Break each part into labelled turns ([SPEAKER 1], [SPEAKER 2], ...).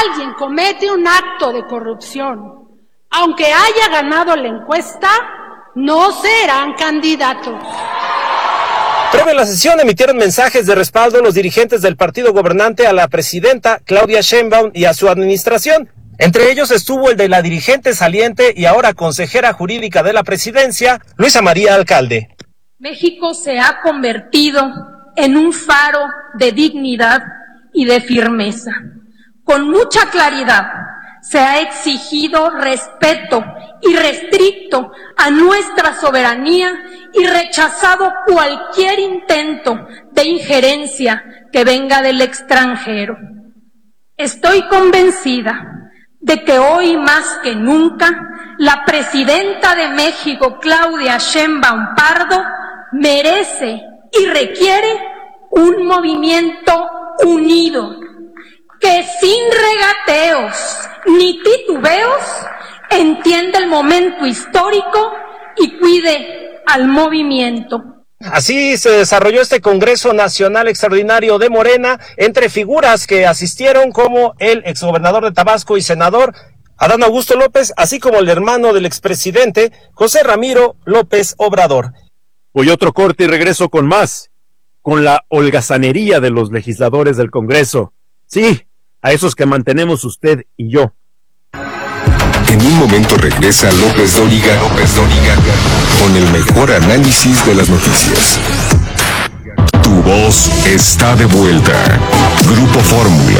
[SPEAKER 1] alguien comete un acto de corrupción, aunque haya ganado la encuesta, no serán candidatos.
[SPEAKER 2] Previo a la sesión emitieron mensajes de respaldo los dirigentes del partido gobernante a la presidenta Claudia Sheinbaum y a su administración. Entre ellos estuvo el de la dirigente saliente y ahora consejera jurídica de la presidencia, Luisa María Alcalde.
[SPEAKER 3] México se ha convertido en un faro de dignidad y de firmeza. Con mucha claridad se ha exigido respeto irrestricto a nuestra soberanía y rechazado cualquier intento de injerencia que venga del extranjero. Estoy convencida de que hoy más que nunca la presidenta de México, Claudia Sheinbaum Pardo, merece y requiere un movimiento unido que sin regateos ni titubeos entienda el momento histórico y cuide al movimiento.
[SPEAKER 2] Así se desarrolló este Congreso Nacional Extraordinario de Morena entre figuras que asistieron como el exgobernador de Tabasco y senador Adán Augusto López, así como el hermano del expresidente José Ramiro López Obrador.
[SPEAKER 4] Voy a otro corte y regreso con más, con la holgazanería de los legisladores del Congreso. Sí, a esos que mantenemos usted y yo.
[SPEAKER 5] En un momento regresa López Dóriga, con el mejor análisis de las noticias. Tu voz está de vuelta. Grupo Fórmula.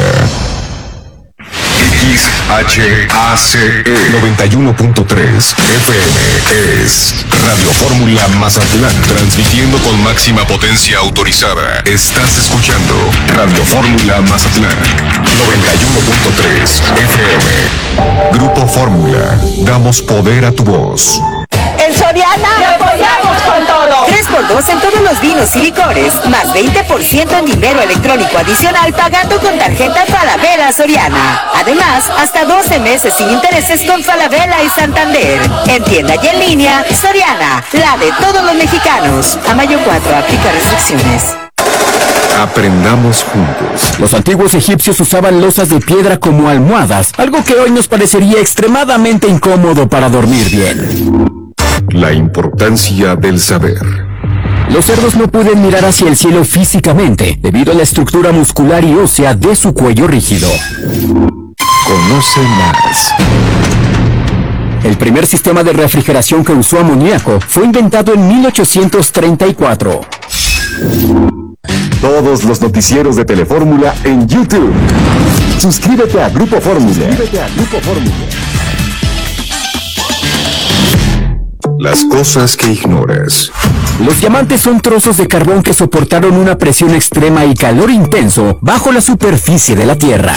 [SPEAKER 5] XHACE 91.3 FM es Radio Fórmula Mazatlán, transmitiendo con máxima potencia autorizada. Estás escuchando Radio Fórmula Mazatlán 91.3 FM. Grupo Fórmula, damos poder a tu voz.
[SPEAKER 6] En Soriana te apoyamos con todo. 3x2 en todos los vinos y licores, más 20% en dinero electrónico adicional pagando con tarjeta Falabella Soriana. Además, hasta 12 meses sin intereses con Falabella y Santander. En tienda y en línea, Soriana, la de todos los mexicanos. A mayo 4, aplica restricciones.
[SPEAKER 5] Aprendamos juntos.
[SPEAKER 7] Los antiguos egipcios usaban losas de piedra como almohadas, algo que hoy nos parecería extremadamente incómodo para dormir bien.
[SPEAKER 5] La importancia del saber.
[SPEAKER 7] Los cerdos no pueden mirar hacia el cielo físicamente, debido a la estructura muscular y ósea de su cuello rígido.
[SPEAKER 5] Conoce más.
[SPEAKER 7] El primer sistema de refrigeración que usó amoníaco fue inventado en 1834.
[SPEAKER 5] Todos los noticieros de Telefórmula en YouTube. Suscríbete a Grupo Fórmula. Las cosas que ignoras.
[SPEAKER 7] Los diamantes son trozos de carbón que soportaron una presión extrema y calor intenso bajo la superficie de la Tierra.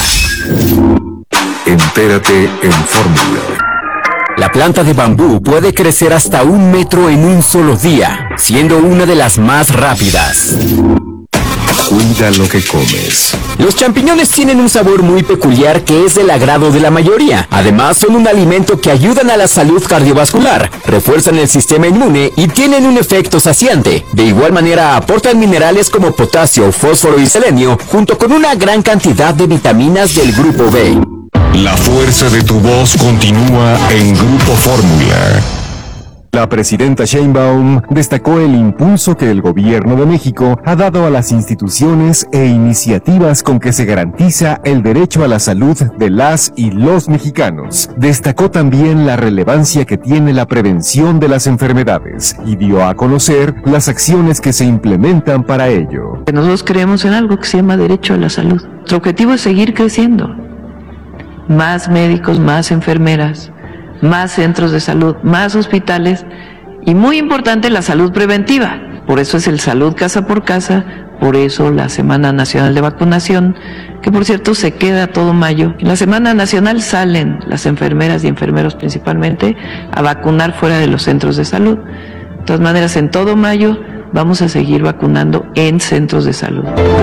[SPEAKER 5] Entérate en Fórmula.
[SPEAKER 7] La planta de bambú puede crecer hasta 1 metro en un solo día, siendo una de las más rápidas.
[SPEAKER 5] Cuida lo que comes.
[SPEAKER 7] Los champiñones tienen un sabor muy peculiar que es del agrado de la mayoría. Además, son un alimento que ayudan a la salud cardiovascular, refuerzan el sistema inmune y tienen un efecto saciante. De igual manera, aportan minerales como potasio, fósforo y selenio, junto con una gran cantidad de vitaminas del grupo B.
[SPEAKER 5] La fuerza de tu voz continúa en Grupo Fórmula. La presidenta Sheinbaum destacó el impulso que el gobierno de México ha dado a las instituciones e iniciativas con que se garantiza el derecho a la salud de las y los mexicanos. Destacó también la relevancia que tiene la prevención de las enfermedades y dio a conocer las acciones que se implementan para ello.
[SPEAKER 8] Nosotros creemos en algo que se llama derecho a la salud. Nuestro objetivo es seguir creciendo. Más médicos, más enfermeras, más centros de salud, más hospitales y muy importante la salud preventiva. Por eso es el salud casa por casa, por eso la Semana Nacional de Vacunación, que por cierto se queda todo mayo. En la Semana Nacional salen las enfermeras y enfermeros principalmente a vacunar fuera de los centros de salud. De todas maneras, en todo mayo vamos a seguir vacunando en centros de salud.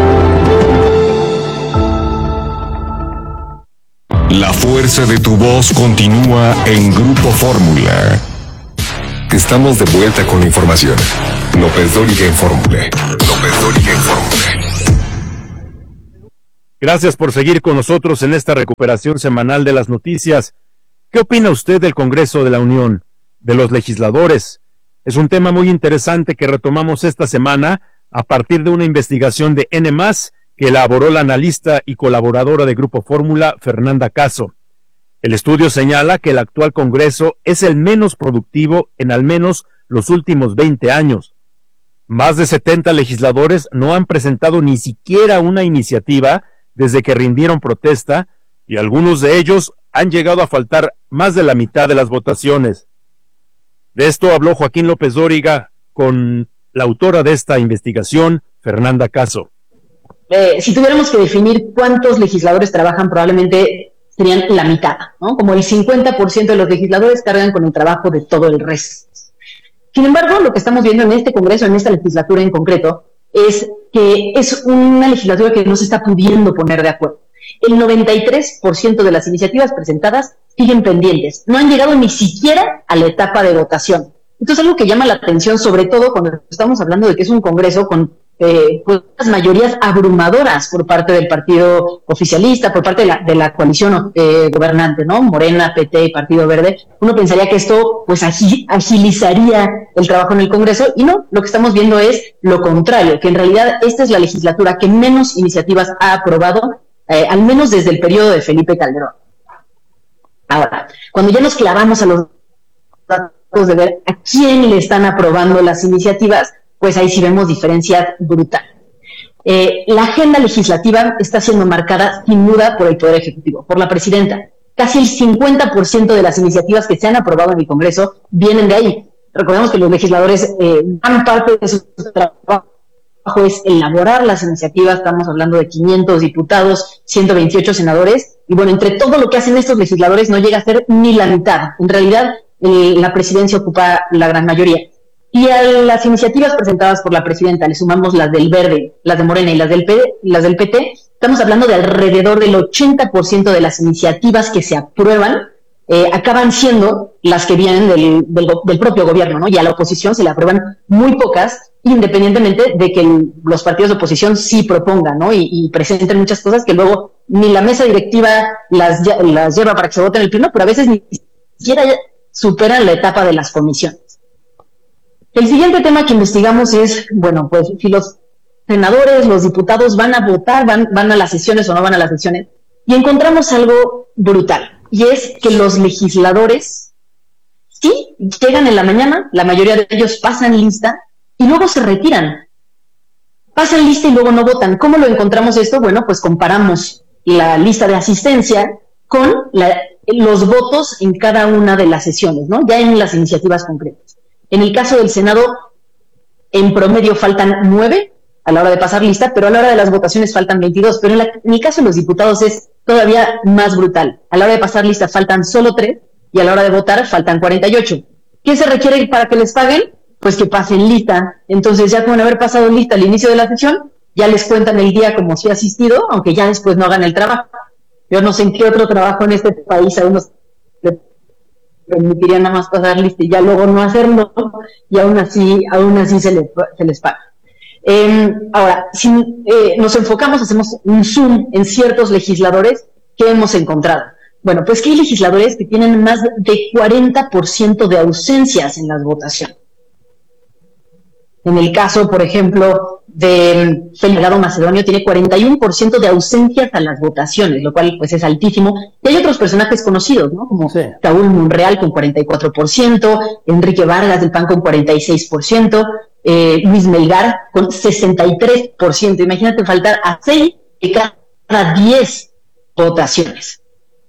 [SPEAKER 5] La fuerza de tu voz continúa en Grupo Fórmula. Estamos de vuelta con la información. López Dóriga en Fórmula.
[SPEAKER 4] Gracias por seguir con nosotros en esta recuperación semanal de las noticias. ¿Qué opina usted del Congreso de la Unión, de los legisladores? Es un tema muy interesante que retomamos esta semana a partir de una investigación de N+, que elaboró la analista y colaboradora de Grupo Fórmula, Fernanda Caso. El estudio señala que el actual Congreso es el menos productivo en al menos los últimos 20 años. Más de 70 legisladores no han presentado ni siquiera una iniciativa desde que rindieron protesta, y algunos de ellos han llegado a faltar más de la mitad de las votaciones. De esto habló Joaquín López Dóriga con la autora de esta investigación, Fernanda Caso.
[SPEAKER 9] Si tuviéramos que definir cuántos legisladores trabajan, probablemente serían la mitad, ¿no? Como el 50% de los legisladores cargan con el trabajo de todo el resto. Sin embargo, lo que estamos viendo en este Congreso, en esta legislatura en concreto, es que es una legislatura que no se está pudiendo poner de acuerdo. El 93% de las iniciativas presentadas siguen pendientes, no han llegado ni siquiera a la etapa de votación. Esto es algo que llama la atención, sobre todo cuando estamos hablando de que es un Congreso con unas mayorías abrumadoras por parte del partido oficialista, por parte de la coalición gobernante, ¿no? Morena, PT y Partido Verde. Uno pensaría que esto pues agilizaría el trabajo en el Congreso, y no, lo que estamos viendo es lo contrario, que en realidad esta es la legislatura que menos iniciativas ha aprobado, al menos desde el periodo de Felipe Calderón. Ahora, cuando ya nos clavamos a los datos de ver a quién le están aprobando las iniciativas, pues ahí sí vemos diferencias brutales. La agenda legislativa está siendo marcada sin duda por el Poder Ejecutivo, por la presidenta. Casi el 50% de las iniciativas que se han aprobado en el Congreso vienen de ahí. Recordemos que los legisladores, gran parte de su trabajo es elaborar las iniciativas. Estamos hablando de 500 diputados, 128 senadores, y bueno, entre todo lo que hacen estos legisladores no llega a ser ni la mitad. En realidad, la presidencia ocupa la gran mayoría. Y a las iniciativas presentadas por la presidenta le sumamos las del Verde, las de Morena y las del PT, estamos hablando de alrededor del 80% de las iniciativas que se aprueban acaban siendo las que vienen del propio gobierno, ¿no? Y a la oposición se le aprueban muy pocas, independientemente de que los partidos de oposición sí propongan, ¿no? Y presenten muchas cosas que luego ni la mesa directiva las lleva para que se voten en el pleno, pero a veces ni siquiera superan la etapa de las comisiones. El siguiente tema que investigamos es, bueno, pues si los senadores, los diputados van a votar, van a las sesiones o no van a las sesiones, y encontramos algo brutal, y es que los legisladores sí llegan en la mañana, la mayoría de ellos pasan lista y luego se retiran. Pasan lista y luego no votan. ¿Cómo lo encontramos esto? Bueno, pues comparamos la lista de asistencia con los votos en cada una de las sesiones, ¿no? Ya en las iniciativas concretas. En el caso del Senado, en promedio faltan 9 a la hora de pasar lista, pero a la hora de las votaciones faltan 22. Pero en el caso de los diputados es todavía más brutal. A la hora de pasar lista faltan solo 3 y a la hora de votar faltan 48. ¿Qué se requiere para que les paguen? Pues que pasen lista. Entonces ya con haber pasado lista al inicio de la sesión, ya les cuentan el día como si asistido, aunque ya después no hagan el trabajo. Yo no sé en qué otro trabajo en este país a unos permitiría nada más pasar lista y ya luego no hacerlo, y aún así se les paga. Ahora, si nos enfocamos, hacemos un zoom en ciertos legisladores, ¿qué hemos encontrado? Bueno, pues que hay legisladores que tienen más de 40% de ausencias en las votaciones. En el caso, por ejemplo, de Félix Salgado Macedonio, tiene 41% de ausencias a las votaciones, lo cual pues es altísimo. Y hay otros personajes conocidos, ¿no? Como Saúl Monreal con 44%, Enrique Vargas del PAN con 46%, Luis Melgar con 63%. Imagínate faltar a 6 de cada 10 votaciones.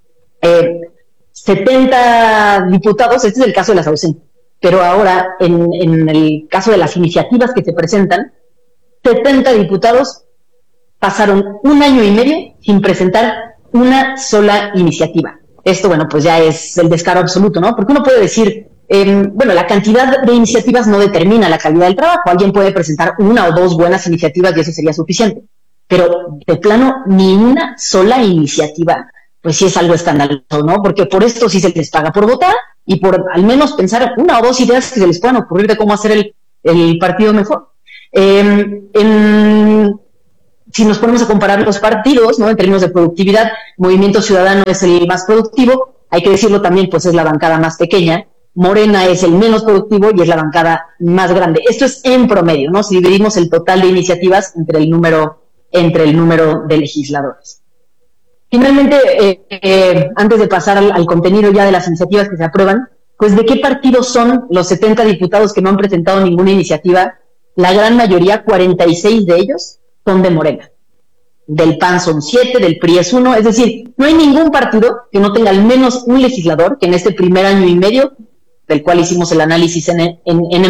[SPEAKER 9] 70 diputados, este es el caso de las ausencias. Pero ahora, en el caso de las iniciativas que se presentan, 70 diputados pasaron 1 año y medio sin presentar una sola iniciativa. Esto, bueno, pues ya es el descaro absoluto, ¿no? Porque uno puede decir, bueno, la cantidad de iniciativas no determina la calidad del trabajo. Alguien puede presentar 1 o 2 buenas iniciativas y eso sería suficiente. Pero, de plano, ni una sola iniciativa, pues sí es algo escandaloso, ¿no? Porque por esto sí se les paga por votar y por al menos pensar 1 o 2 ideas que se les puedan ocurrir de cómo hacer el partido mejor. En si nos ponemos a comparar los partidos, ¿no? En términos de productividad, Movimiento Ciudadano es el más productivo, hay que decirlo también, pues es la bancada más pequeña, Morena es el menos productivo y es la bancada más grande. Esto es en promedio, ¿no? Si dividimos el total de iniciativas entre el número de legisladores. Finalmente, antes de pasar al contenido ya de las iniciativas que se aprueban, pues ¿de qué partido son los 70 diputados que no han presentado ninguna iniciativa? La gran mayoría, 46 de ellos, son de Morena. Del PAN son 7, del PRI es 1, es decir, no hay ningún partido que no tenga al menos un legislador que en este primer año y medio, del cual hicimos el análisis en N+,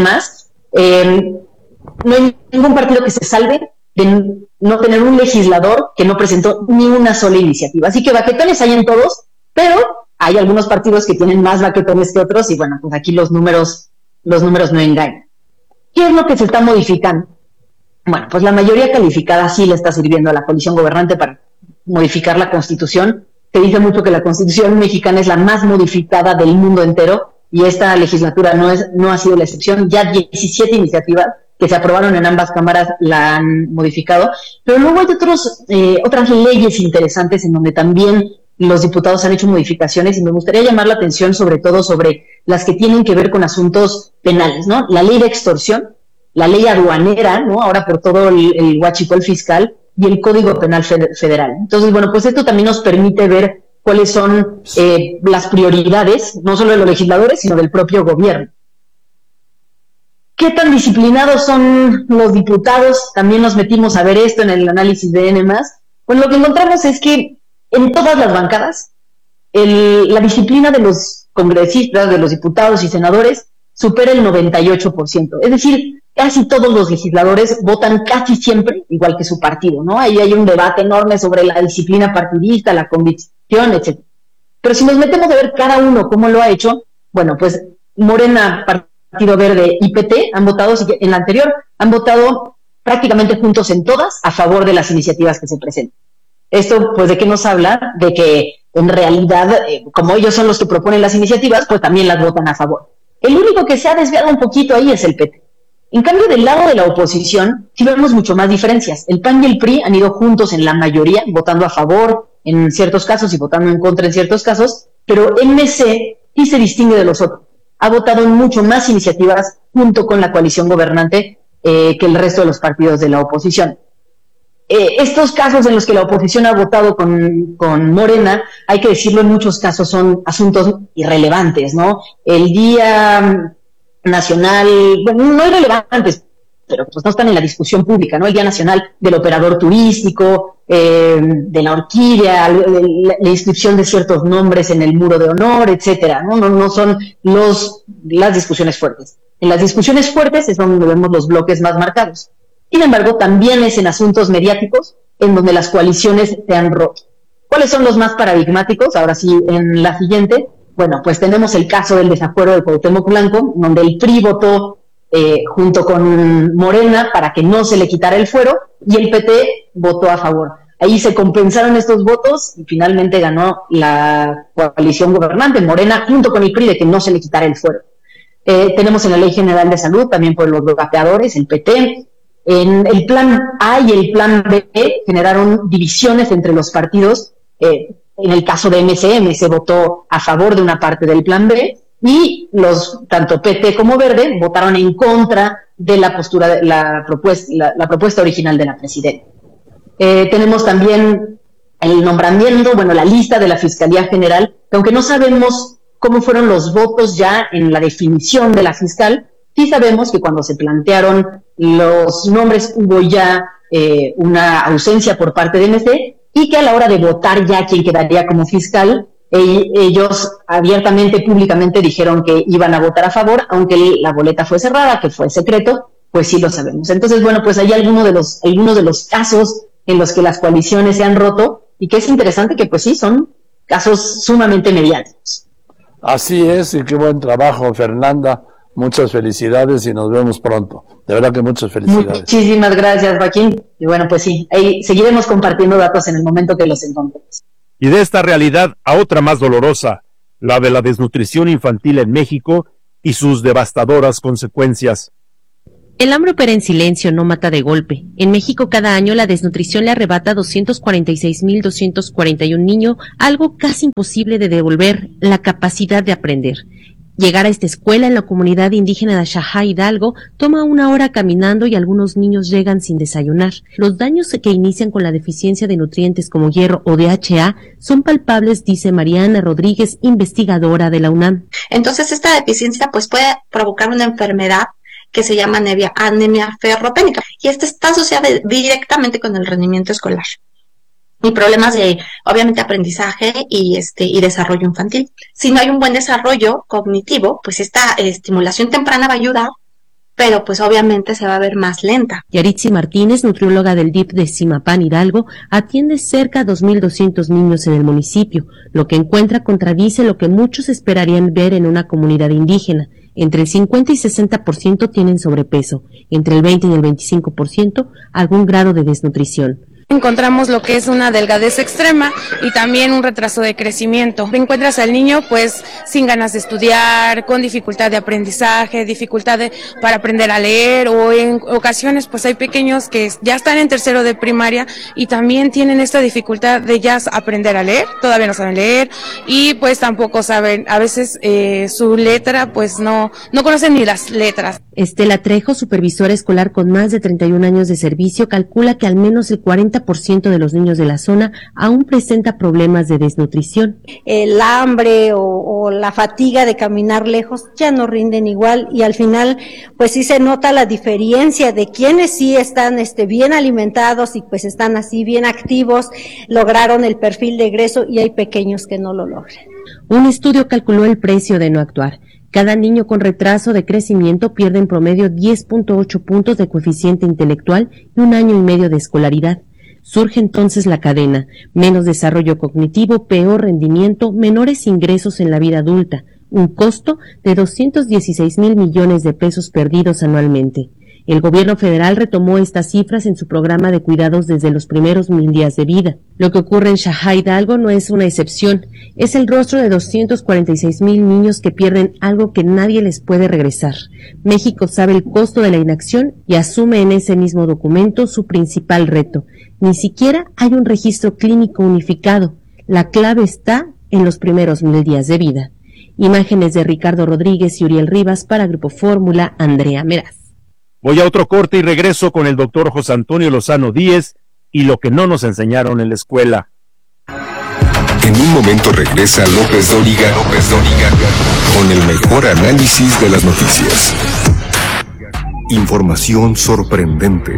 [SPEAKER 9] no hay ningún partido que se salve de no tener un legislador que no presentó ni una sola iniciativa. Así que baquetones hay en todos, pero hay algunos partidos que tienen más baquetones que otros y bueno, pues aquí los números no engañan. ¿Qué es lo que se está modificando? Bueno, pues la mayoría calificada sí le está sirviendo a la coalición gobernante para modificar la Constitución. Se dice mucho que la Constitución mexicana es la más modificada del mundo entero y esta legislatura no ha sido la excepción. Ya 17 iniciativas que se aprobaron en ambas cámaras la han modificado, pero luego hay otras leyes interesantes en donde también los diputados han hecho modificaciones y me gustaría llamar la atención sobre todo sobre las que tienen que ver con asuntos penales, ¿no? La ley de extorsión, la ley aduanera, ¿no? Ahora por todo el huachicol fiscal y el Código Penal Federal. Entonces, bueno, pues esto también nos permite ver cuáles son las prioridades, no solo de los legisladores, sino del propio gobierno. ¿Qué tan disciplinados son los diputados? También nos metimos a ver esto en el análisis de N+. Pues lo que encontramos es que en todas las bancadas, la disciplina de los congresistas, de los diputados y senadores, supera el 98%. Es decir, casi todos los legisladores votan casi siempre igual que su partido, ¿no? Ahí hay un debate enorme sobre la disciplina partidista, la convicción, etc. Pero si nos metemos a ver cada uno cómo lo ha hecho, bueno, pues Morena, Partido Verde y PT han votado, en la anterior, han votado prácticamente juntos en todas a favor de las iniciativas que se presentan. Esto, pues, ¿de qué nos habla? De que, en realidad, como ellos son los que proponen las iniciativas, pues también las votan a favor. El único que se ha desviado un poquito ahí es el PT. En cambio, del lado de la oposición, sí vemos mucho más diferencias. El PAN y el PRI han ido juntos en la mayoría, votando a favor en ciertos casos y votando en contra en ciertos casos, pero MC sí se distingue de los otros. Ha votado en mucho más iniciativas junto con la coalición gobernante que el resto de los partidos de la oposición. Estos casos en los que la oposición ha votado con Morena, hay que decirlo, en muchos casos son asuntos irrelevantes, ¿no? El Día Nacional, bueno, no irrelevantes, pero pues no están en la discusión pública, ¿no? El Día Nacional del Operador Turístico, de la orquídea, la inscripción de ciertos nombres en el muro de honor, etcétera, ¿no? No son las discusiones fuertes. En las discusiones fuertes es donde vemos los bloques más marcados. Sin embargo, también es en asuntos mediáticos en donde las coaliciones se han roto. ¿Cuáles son los más paradigmáticos? Ahora sí, en la siguiente, bueno, pues tenemos el caso del desacuerdo de Cuauhtémoc Blanco, donde el PRI votó junto con Morena para que no se le quitara el fuero y el PT votó a favor. Ahí se compensaron estos votos y finalmente ganó la coalición gobernante, Morena, junto con el PRI, de que no se le quitara el fuero. Tenemos en la Ley General de Salud, también por los vapeadores, el PT. En el plan A y el plan B generaron divisiones entre los partidos. En el caso de MC votó a favor de una parte del plan B y tanto PT como Verde votaron en contra de la postura, la propuesta original de la presidenta. Tenemos también el nombramiento, bueno, la lista de la Fiscalía General, que aunque no sabemos cómo fueron los votos ya en la definición de la fiscal, sí sabemos que cuando se plantearon los nombres hubo ya una ausencia por parte de MC y que a la hora de votar ya quién quedaría como fiscal, ellos abiertamente, públicamente dijeron que iban a votar a favor, aunque la boleta fue cerrada, que fue secreto, pues sí lo sabemos. Entonces, bueno, pues hay algunos de los casos en los que las coaliciones se han roto y que es interesante que pues sí, son casos sumamente mediáticos.
[SPEAKER 10] Así es, y qué buen trabajo, Fernanda. Muchas felicidades y nos vemos pronto. De verdad que muchas felicidades.
[SPEAKER 9] Muchísimas gracias, Joaquín. Y bueno, pues sí, ahí seguiremos compartiendo datos en el momento que los encontremos.
[SPEAKER 4] Y de esta realidad a otra más dolorosa, la de la desnutrición infantil en México y sus devastadoras consecuencias.
[SPEAKER 11] El hambre opera en silencio, no mata de golpe. En México cada año la desnutrición le arrebata a 246.241 niños, algo casi imposible de devolver, la capacidad de aprender. Llegar a esta escuela en la comunidad indígena de Xajá, Hidalgo, toma 1 hora caminando y algunos niños llegan sin desayunar. Los daños que inician con la deficiencia de nutrientes como hierro o DHA son palpables, dice Mariana Rodríguez, investigadora de la UNAM.
[SPEAKER 12] Entonces esta deficiencia pues puede provocar una enfermedad que se llama anemia ferropénica, y esta está asociada directamente con el rendimiento escolar y problemas de, obviamente, aprendizaje y desarrollo infantil. Si no hay un buen desarrollo cognitivo, pues esta estimulación temprana va a ayudar, pero pues obviamente se va a ver más lenta.
[SPEAKER 11] Yaritzi Martínez, nutrióloga del DIF de Zimapán, Hidalgo, atiende cerca de 2.200 niños en el municipio. Lo que encuentra contradice lo que muchos esperarían ver en una comunidad indígena. Entre el 50 y 60% tienen sobrepeso, entre el 20 y el 25% algún grado de desnutrición.
[SPEAKER 13] Encontramos lo que es una delgadez extrema y también un retraso de crecimiento. Encuentras al niño pues sin ganas de estudiar, con dificultad de aprendizaje, para aprender a leer, o en ocasiones pues hay pequeños que ya están en tercero de primaria y también tienen esta dificultad de ya aprender a leer, todavía no saben leer y pues tampoco saben, a veces su letra pues no conocen ni las letras.
[SPEAKER 11] Estela Trejo, supervisora escolar con más de 31 años de servicio, calcula que al menos el 40% de los niños de la zona aún presenta problemas de desnutrición.
[SPEAKER 14] El hambre o la fatiga de caminar lejos ya no rinden igual, y al final pues sí se nota la diferencia de quienes sí están bien alimentados y pues están así bien activos, lograron el perfil de egreso, y hay pequeños que no lo logran.
[SPEAKER 11] Un estudio calculó el precio de no actuar. Cada niño con retraso de crecimiento pierde en promedio 10.8 puntos de coeficiente intelectual y 1 año y medio de escolaridad. Surge entonces la cadena: menos desarrollo cognitivo, peor rendimiento, menores ingresos en la vida adulta, un costo de 216,000 millones de pesos perdidos anualmente. El gobierno federal retomó estas cifras en su programa de cuidados desde los primeros 1000 días de vida. Lo que ocurre en Xajá, Hidalgo, no es una excepción. Es el rostro de 246,000 niños que pierden algo que nadie les puede regresar. México sabe el costo de la inacción y asume en ese mismo documento su principal reto. Ni siquiera hay un registro clínico unificado. La clave está en los primeros 1000 días de vida. Imágenes de Ricardo Rodríguez y Uriel Rivas para Grupo Fórmula, Andrea Meraz.
[SPEAKER 4] Voy a otro corte y regreso con el doctor José Antonio Lozano Díez y lo que no nos enseñaron en la escuela.
[SPEAKER 5] En un momento regresa López Dóriga con el mejor análisis de las noticias. Información sorprendente.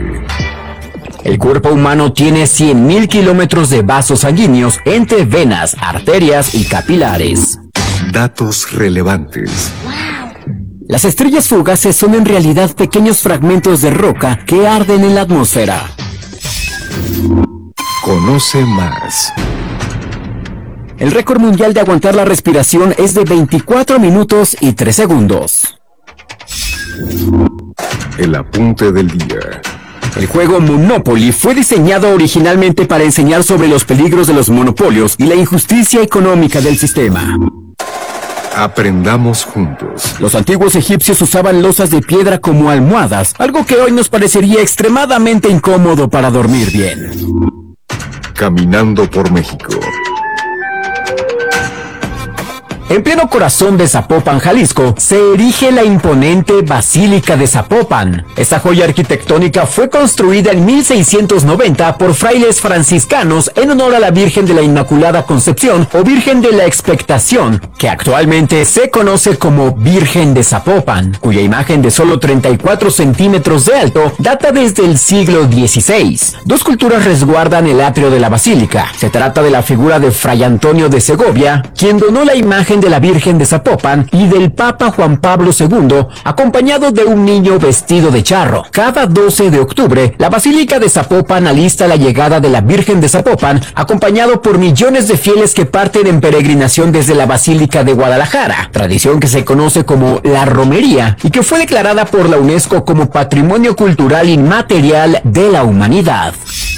[SPEAKER 7] El cuerpo humano tiene 100,000 kilómetros de vasos sanguíneos entre venas, arterias y capilares.
[SPEAKER 5] Datos relevantes.
[SPEAKER 7] Las estrellas fugaces son en realidad pequeños fragmentos de roca que arden en la atmósfera.
[SPEAKER 5] Conoce más.
[SPEAKER 7] El récord mundial de aguantar la respiración es de 24 minutos y 3 segundos.
[SPEAKER 5] El apunte del día.
[SPEAKER 7] El juego Monopoly fue diseñado originalmente para enseñar sobre los peligros de los monopolios y la injusticia económica del sistema.
[SPEAKER 5] Aprendamos juntos.
[SPEAKER 7] Los antiguos egipcios usaban losas de piedra como almohadas, algo que hoy nos parecería extremadamente incómodo para dormir bien.
[SPEAKER 5] Caminando por México.
[SPEAKER 7] En pleno corazón de Zapopan, Jalisco, se erige la imponente Basílica de Zapopan. Esta joya arquitectónica fue construida en 1690 por frailes franciscanos en honor a la Virgen de la Inmaculada Concepción o Virgen de la Expectación, que actualmente se conoce como Virgen de Zapopan, cuya imagen de solo 34 centímetros de alto data desde el siglo XVI. Dos culturas resguardan el atrio de la basílica. Se trata de la figura de Fray Antonio de Segovia, quien donó la imagen de la Virgen de Zapopan, y del Papa Juan Pablo II, acompañado de un niño vestido de charro. Cada 12 de octubre, la Basílica de Zapopan alista la llegada de la Virgen de Zapopan, acompañado por millones de fieles que parten en peregrinación desde la Basílica de Guadalajara, tradición que se conoce como la romería y que fue declarada por la UNESCO como Patrimonio Cultural Inmaterial de la Humanidad.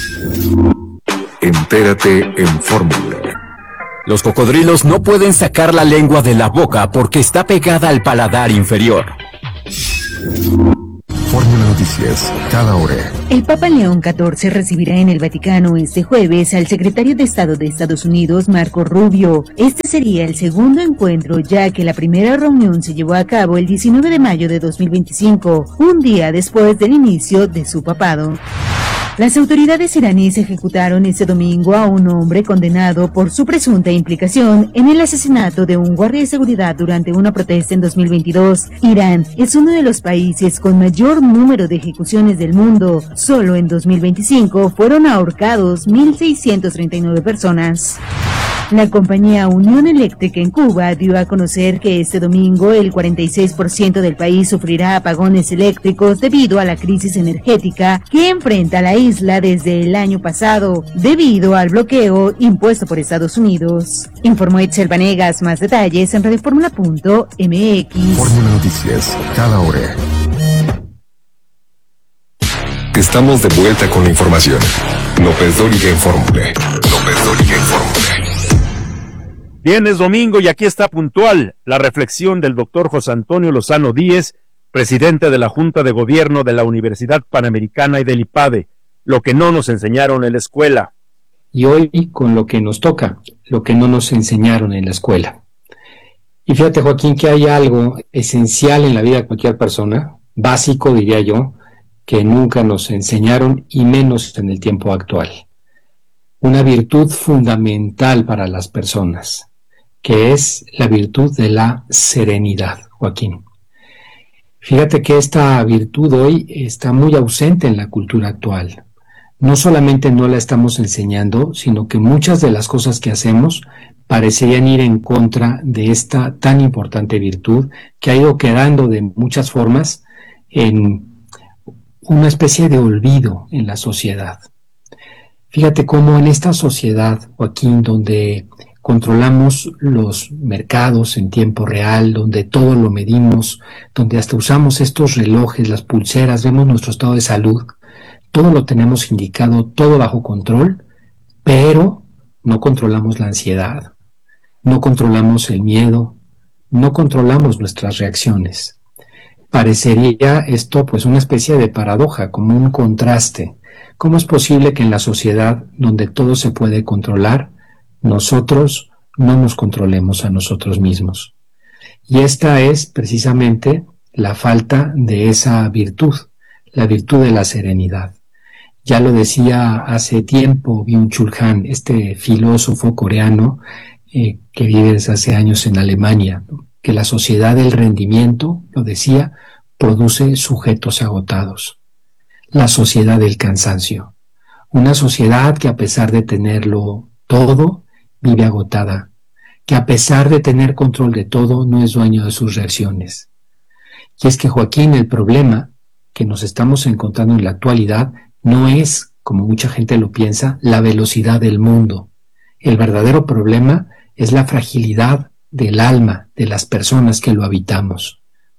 [SPEAKER 5] Entérate en Fórmula.
[SPEAKER 7] Los cocodrilos no pueden sacar la lengua de la boca porque está pegada al paladar inferior.
[SPEAKER 5] Fórmula Noticias, cada hora.
[SPEAKER 15] El Papa León XIV recibirá en el Vaticano este jueves al secretario de Estado de Estados Unidos, Marco Rubio. Este sería el segundo encuentro, ya que la primera reunión se llevó a cabo el 19 de mayo de 2025, un día después del inicio de su papado. Las autoridades iraníes ejecutaron este domingo a un hombre condenado por su presunta implicación en el asesinato de un guardia de seguridad durante una protesta en 2022. Irán es uno de los países con mayor número de ejecuciones del mundo. Solo en 2025 fueron ahorcados 1.639 personas. La compañía Unión Eléctrica en Cuba dio a conocer que este domingo el 46% del país sufrirá apagones eléctricos debido a la crisis energética que enfrenta la isla desde el año pasado, debido al bloqueo impuesto por Estados Unidos. Informó Itzel Vanegas, más detalles en radioformula.mx.
[SPEAKER 5] Fórmula Noticias, cada hora. Estamos de vuelta con la información. López Dóriga en Fórmula. López Dóriga en Fórmula.
[SPEAKER 4] Bien, es domingo y aquí está puntual la reflexión del doctor José Antonio Lozano Díez, presidente de la Junta de Gobierno de la Universidad Panamericana y del IPADE, lo que no nos enseñaron en la escuela.
[SPEAKER 16] Y hoy con lo que nos toca, lo que no nos enseñaron en la escuela. Y fíjate, Joaquín, que hay algo esencial en la vida de cualquier persona, básico diría yo, que nunca nos enseñaron y menos en el tiempo actual. Una virtud fundamental para las personas, que es la virtud de la serenidad, Joaquín. Fíjate que esta virtud hoy está muy ausente en la cultura actual. No solamente no la estamos enseñando, sino que muchas de las cosas que hacemos parecerían ir en contra de esta tan importante virtud que ha ido quedando de muchas formas en una especie de olvido en la sociedad. Fíjate cómo en esta sociedad, Joaquín, donde controlamos los mercados en tiempo real, donde todo lo medimos, donde hasta usamos estos relojes, las pulseras, vemos nuestro estado de salud, todo lo tenemos indicado, todo bajo control, pero no controlamos la ansiedad, no controlamos el miedo, no controlamos nuestras reacciones. Parecería esto pues una especie de paradoja, como un contraste. ¿Cómo es posible que en la sociedad donde todo se puede controlar, nosotros no nos controlemos a nosotros mismos? Y esta es precisamente la falta de esa virtud, la virtud de la serenidad. Ya lo decía hace tiempo Byung-Chul Han, este filósofo coreano que vive desde hace años en Alemania, que la sociedad del rendimiento, lo decía, produce sujetos agotados. La sociedad del cansancio. Una sociedad que a pesar de tenerlo todo, vive agotada, que a pesar de tener control de todo, no es dueño de sus reacciones. Y es que, Joaquín, el problema que nos estamos encontrando en la actualidad no es, como mucha gente lo piensa, la velocidad del mundo. El verdadero problema es la fragilidad del alma de las personas que lo habitamos.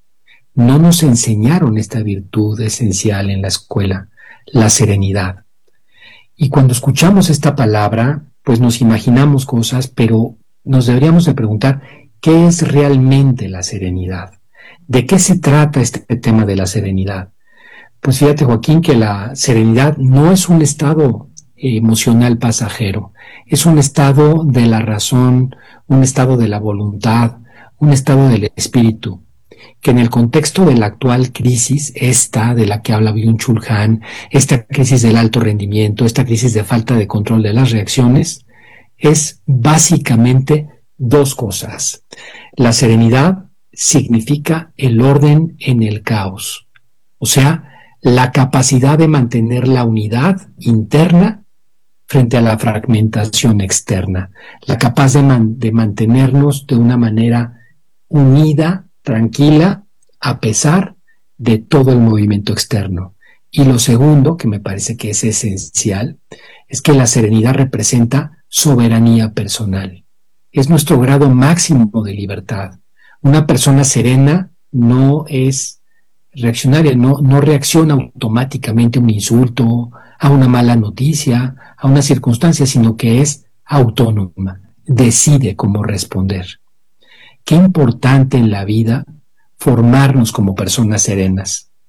[SPEAKER 16] No nos enseñaron esta virtud esencial en la escuela, la serenidad. Y cuando escuchamos esta palabra, pues nos imaginamos cosas, pero nos deberíamos de preguntar, ¿qué es realmente la serenidad? ¿De qué se trata este tema de la serenidad? Pues fíjate, Joaquín, que la serenidad no es un estado emocional pasajero, es un estado de la razón, un estado de la voluntad, un estado del espíritu, que en el contexto de la actual crisis, esta de la que habla Byung-Chul Han, esta crisis del alto rendimiento, esta crisis de falta de control de las reacciones, es básicamente dos cosas. La serenidad significa el orden en el caos, o sea, la capacidad de mantener la unidad interna frente a la fragmentación externa, la capacidad de mantenernos de una manera unida, tranquila, a pesar de todo el movimiento externo. Y lo segundo, que me parece que es esencial, es que la serenidad representa soberanía personal. Es nuestro grado máximo de libertad. Una persona serena no es reaccionaria, no reacciona automáticamente a un insulto, a una mala noticia, a una circunstancia, sino que es autónoma, decide cómo responder. Qué importante en la vida formarnos como personas serenas.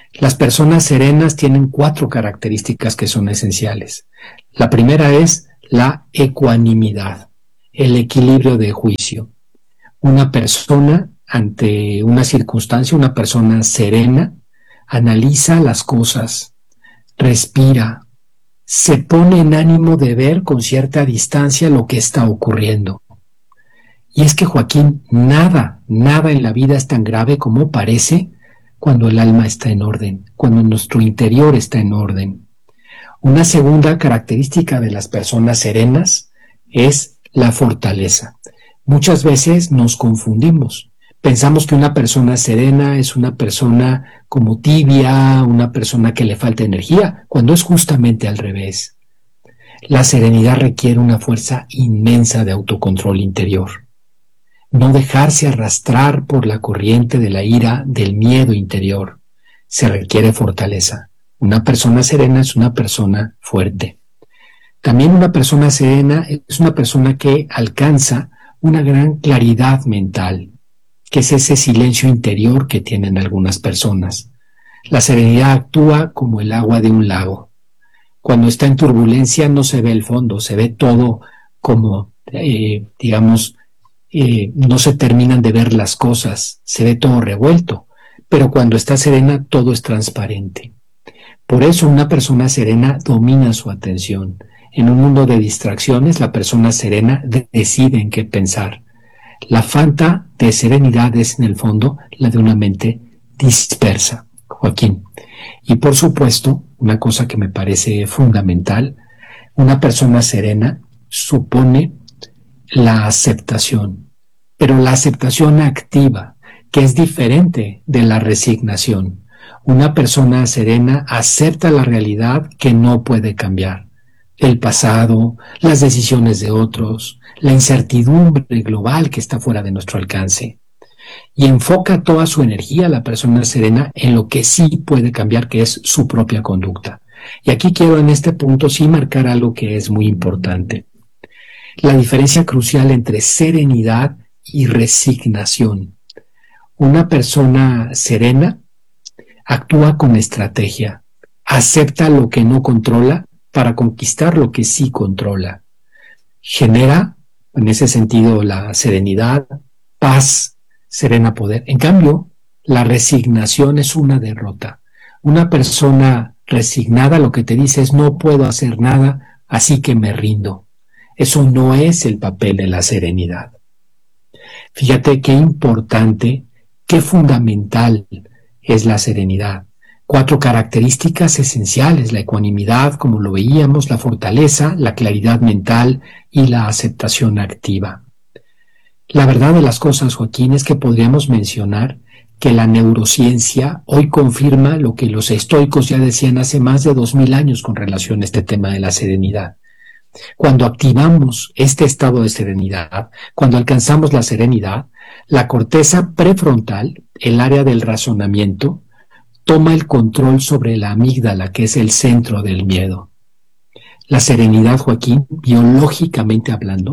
[SPEAKER 16] Las personas serenas tienen 4 características que son esenciales. La primera es la ecuanimidad, el equilibrio de juicio. Una persona ante una circunstancia, una persona serena, analiza las cosas, respira, se pone en ánimo de ver con cierta distancia lo que está ocurriendo. Y es que, Joaquín, nada en la vida es tan grave como parece cuando el alma está en orden, cuando nuestro interior está en orden. Una segunda característica de las personas serenas es la fortaleza. Muchas veces nos confundimos. Pensamos que una persona serena es una persona como tibia, una persona que le falta energía, cuando es justamente al revés. La serenidad requiere una fuerza inmensa de autocontrol interior. No dejarse arrastrar por la corriente de la ira, del miedo interior. Se requiere fortaleza. Una persona serena es una persona fuerte. También una persona serena es una persona que alcanza una gran claridad mental, que es ese silencio interior que tienen algunas personas. La serenidad actúa como el agua de un lago. Cuando está en turbulencia no se ve el fondo, se ve todo como, no se terminan de ver las cosas, se ve todo revuelto, pero cuando está serena todo es transparente. Por eso una persona serena domina su atención. En un mundo de distracciones, la persona serena decide en qué pensar. La falta de serenidad es, en el fondo, la de una mente dispersa, Joaquín. Y por supuesto, una cosa que me parece fundamental, una persona serena supone la aceptación, pero la aceptación activa, que es diferente de la resignación. Una persona serena acepta la realidad que no puede cambiar. El pasado, las decisiones de otros, la incertidumbre global que está fuera de nuestro alcance. Y enfoca toda su energía, la persona serena, en lo que sí puede cambiar, que es su propia conducta. Y aquí quiero en este punto sí marcar algo que es muy importante. La diferencia crucial entre serenidad y resignación. Una persona serena actúa con estrategia, acepta lo que no controla para conquistar lo que sí controla. Genera, en ese sentido, la serenidad, paz, serena poder. En cambio, la resignación es una derrota. Una persona resignada lo que te dice es no puedo hacer nada, así que me rindo. Eso no es el papel de la serenidad. Fíjate qué importante, qué fundamental es la serenidad. 4 características esenciales: la ecuanimidad, como lo veíamos, la fortaleza, la claridad mental y la aceptación activa. La verdad de las cosas, Joaquín, es que podríamos mencionar que la neurociencia hoy confirma lo que los estoicos ya decían hace más de 2000 años con relación a este tema de la serenidad. Cuando activamos este estado de serenidad, cuando alcanzamos la serenidad, la corteza prefrontal, el área del razonamiento, toma el control sobre la amígdala, que es el centro del miedo. La serenidad, Joaquín, biológicamente hablando,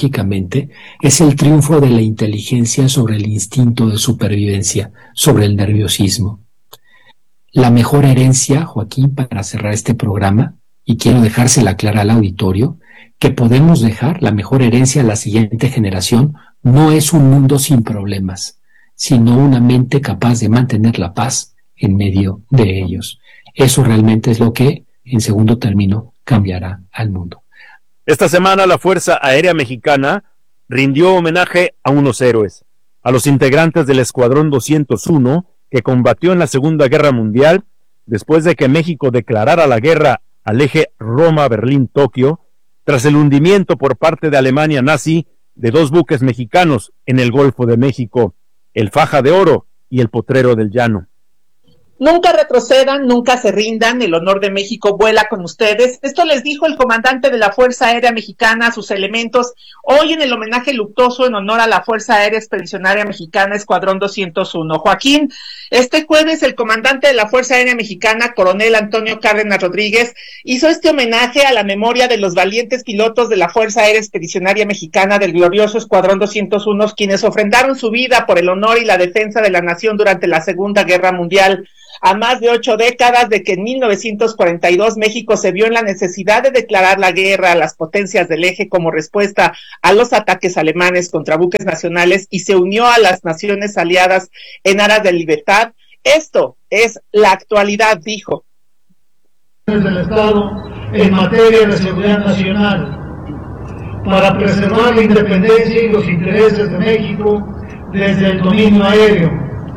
[SPEAKER 16] es el triunfo de la inteligencia sobre el instinto de supervivencia, sobre el nerviosismo. La mejor herencia, Joaquín, para cerrar este programa, y quiero dejársela clara al auditorio, que podemos dejar la mejor herencia a la siguiente generación, no es un mundo sin problemas, sino una mente capaz de mantener la paz en medio de ellos. Eso realmente es lo que, en segundo término, cambiará al mundo.
[SPEAKER 4] Esta semana la Fuerza Aérea Mexicana rindió homenaje a unos héroes, a los integrantes del Escuadrón 201 que combatió en la Segunda Guerra Mundial después de que México declarara la guerra al eje Roma-Berlín-Tokio tras el hundimiento por parte de Alemania nazi de 2 buques mexicanos en el Golfo de México, el Faja de Oro y el Potrero del Llano.
[SPEAKER 17] Nunca retrocedan, nunca se rindan, el honor de México vuela con ustedes. Esto les dijo el comandante de la Fuerza Aérea Mexicana a sus elementos hoy en el homenaje luctuoso en honor a la Fuerza Aérea Expedicionaria Mexicana Escuadrón 201. Joaquín, este jueves el comandante de la Fuerza Aérea Mexicana, coronel Antonio Cárdenas Rodríguez, hizo este homenaje a la memoria de los valientes pilotos de la Fuerza Aérea Expedicionaria Mexicana del glorioso Escuadrón 201, quienes ofrendaron su vida por el honor y la defensa de la nación durante la Segunda Guerra Mundial. a más de 8 décadas de que en 1942 México se vio en la necesidad de declarar la guerra a las potencias del eje como respuesta a los ataques alemanes contra buques nacionales y se unió a las naciones aliadas en aras de libertad. Esto es la actualidad, dijo.
[SPEAKER 18] Del Estado en materia de seguridad nacional para preservar la independencia y los intereses de México desde el dominio aéreo.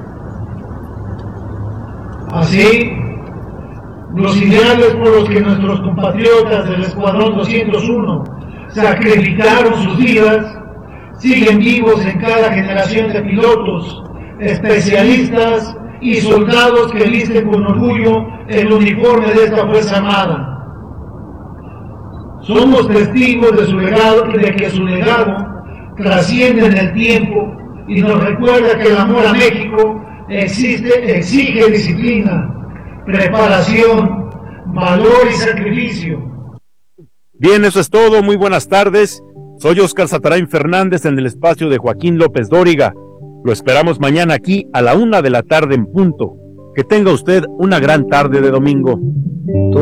[SPEAKER 18] Así, los ideales por los que nuestros compatriotas del Escuadrón 201 sacrificaron sus vidas siguen vivos en cada generación de pilotos, especialistas y soldados que visten con orgullo el uniforme de esta Fuerza Armada. Somos testigos de su legado, de que su legado trasciende en el tiempo y nos recuerda que el amor a México exige disciplina, preparación, valor y sacrificio.
[SPEAKER 4] Bien, eso es todo. Muy buenas tardes. Soy Óscar Satarain Fernández en el espacio de Joaquín López Dóriga. Lo esperamos mañana aquí a la 1:00 p.m. en punto. Que tenga usted una gran tarde de domingo.